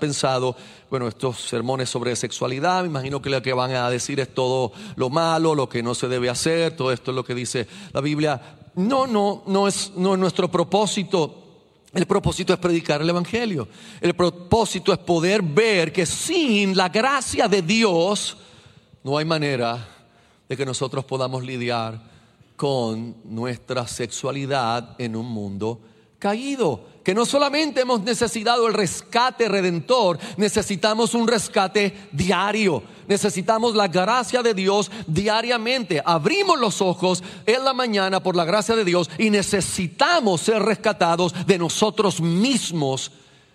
pensado, bueno, estos sermones sobre sexualidad, me imagino que lo que van a decir es todo lo malo, lo que no se debe hacer, todo esto es lo que dice la Biblia. No es nuestro propósito. El propósito es predicar el evangelio. El propósito es poder ver que sin la gracia de Dios no hay manera de que nosotros podamos lidiar con nuestra sexualidad en un mundo caído. Que no solamente hemos necesitado el rescate redentor, necesitamos un rescate diario. Necesitamos la gracia de Dios diariamente. Abrimos los ojos en la mañana por la gracia de Dios y necesitamos ser rescatados de nosotros mismos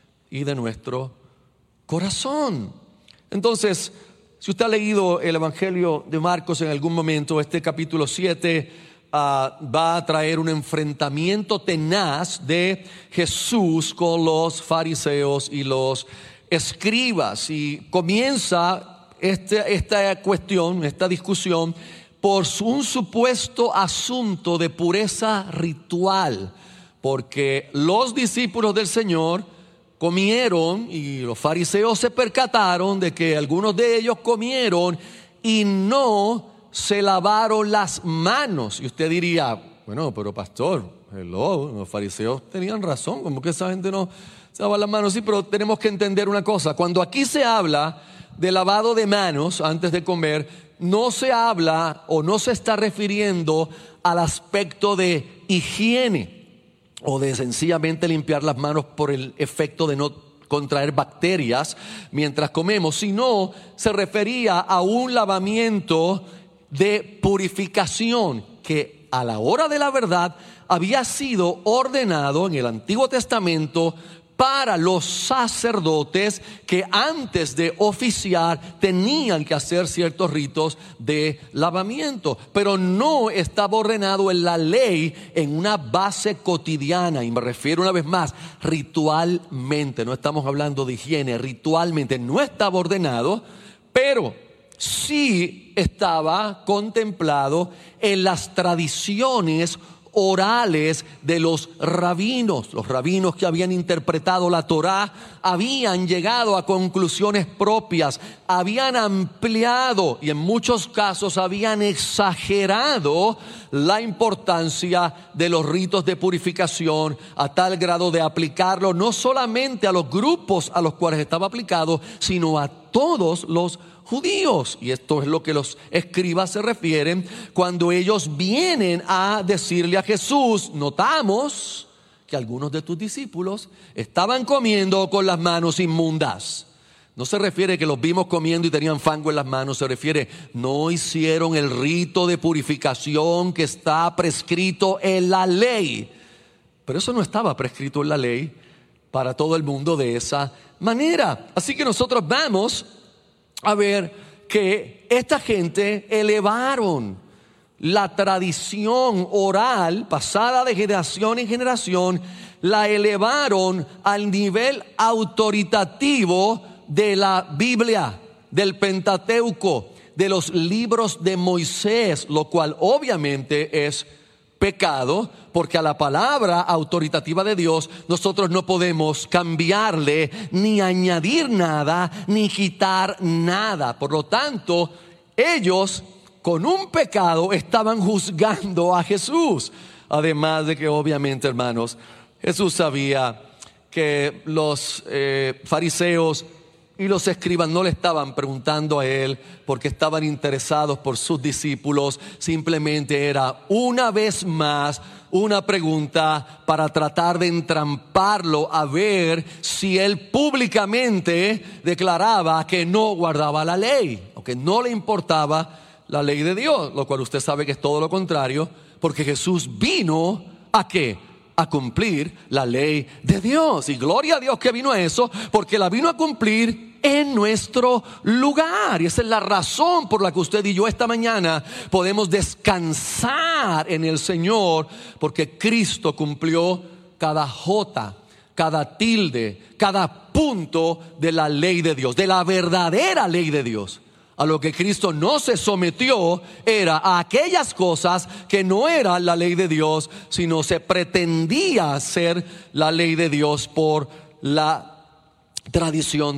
y de nuestro corazón. Entonces, si usted ha leído el Evangelio de Marcos en algún momento, este capítulo 7 va a traer un enfrentamiento tenaz de Jesús con los fariseos y los escribas. Y comienza esta cuestión, esta discusión, por un supuesto asunto de pureza ritual. Porque los discípulos del Señor comieron y los fariseos se percataron de que algunos de ellos comieron y no se lavaron las manos. Y usted diría, bueno, pero pastor, los fariseos tenían razón, como que esa gente no se lava las manos. Sí, pero tenemos que entender una cosa. Cuando aquí se habla de lavado de manos antes de comer, no se habla o no se está refiriendo al aspecto de higiene o de sencillamente limpiar las manos por el efecto de no contraer bacterias mientras comemos, sino se refería a un lavamiento de purificación que a la hora de la verdad había sido ordenado en el Antiguo Testamento para los sacerdotes que antes de oficiar tenían que hacer ciertos ritos de lavamiento, pero no estaba ordenado en la ley en una base cotidiana, y me refiero una vez más, ritualmente. No estamos hablando de higiene, ritualmente no estaba ordenado, pero sí estaba contemplado en las tradiciones orales de los rabinos. Los rabinos que habían interpretado la Torá habían llegado a conclusiones propias, habían ampliado y en muchos casos habían exagerado la importancia de los ritos de purificación a tal grado de aplicarlo no solamente a los grupos a los cuales estaba aplicado, sino a todos los judíos. Y esto es lo que los escribas se refieren cuando ellos vienen a decirle a Jesús: notamos que algunos de tus discípulos estaban comiendo con las manos inmundas. No se refiere que los vimos comiendo y tenían fango en las manos, se refiere no hicieron el rito de purificación que está prescrito en la ley. Pero eso no estaba prescrito en la ley para todo el mundo de esa manera. Así que nosotros vamos a ver que esta gente elevaron la tradición oral pasada de generación en generación, la elevaron al nivel autoritativo de la Biblia, del Pentateuco, de los libros de Moisés, lo cual obviamente es pecado, porque a la palabra autoritativa de Dios nosotros no podemos cambiarle, ni añadir nada, ni quitar nada. Por lo tanto, ellos con un pecado estaban juzgando a Jesús. Además de que obviamente, hermanos, Jesús sabía que los fariseos y los escribas no le estaban preguntando a él porque estaban interesados por sus discípulos. Simplemente era una vez más una pregunta para tratar de entramparlo a ver si él públicamente declaraba que no guardaba la ley o que no le importaba la ley de Dios, lo cual usted sabe que es todo lo contrario, porque Jesús vino ¿a qué? A cumplir la ley de Dios. Y gloria a Dios que vino a eso, porque la vino a cumplir en nuestro lugar. Y esa es la razón por la que usted y yo esta mañana podemos descansar en el Señor, porque Cristo cumplió cada jota, cada tilde, cada punto de la ley de Dios, de la verdadera ley de Dios. A lo que Cristo no se sometió era a aquellas cosas que no eran la ley de Dios, sino se pretendía ser la ley de Dios por la tradición